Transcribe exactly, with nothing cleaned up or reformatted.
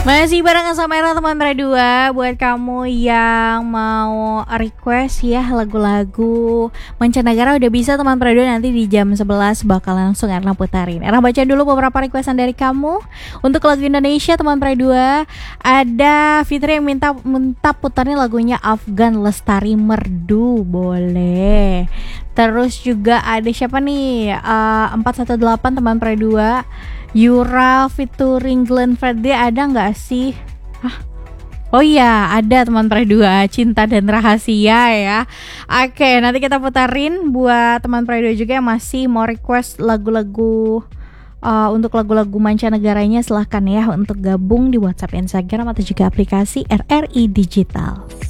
Masih barengan sama Era teman berdua. Buat kamu yang mau request ya lagu-lagu mancanegara udah bisa teman berdua, nanti di jam sebelas bakal langsung Era putarin. Era baca dulu beberapa requestan dari kamu. Untuk lagu Indonesia teman berdua, ada Fitri yang minta minta putarnya lagunya Afgan Lestari Merdu, boleh. Terus juga ada siapa nih? Uh, empat satu delapan teman berdua, Yura featuring Glenn Fredly, ada nggak sih? Hah? Oh iya, ada teman dua, Cinta dan Rahasia ya. Oke, nanti kita putarin buat teman dua juga yang masih mau request lagu-lagu uh, untuk lagu-lagu mancanegaranya, silahkan ya untuk gabung di WhatsApp, Instagram atau juga aplikasi R R I Digital.